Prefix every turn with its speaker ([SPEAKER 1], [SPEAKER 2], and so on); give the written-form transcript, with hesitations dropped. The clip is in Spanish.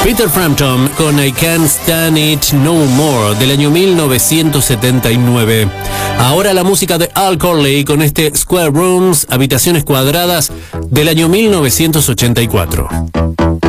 [SPEAKER 1] Peter Frampton con I Can't Stand It No More del año 1979. Ahora la música de Al Corley con este Square Rooms, habitaciones cuadradas del año 1984.